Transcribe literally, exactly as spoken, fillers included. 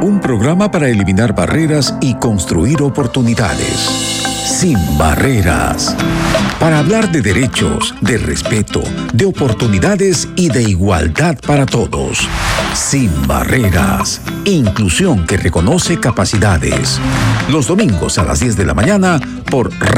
un programa para eliminar barreras y construir oportunidades. Sin barreras. Para hablar de derechos, de respeto, de oportunidades y de igualdad para todos. Sin barreras. Inclusión que reconoce capacidades. Los domingos a las diez de la mañana por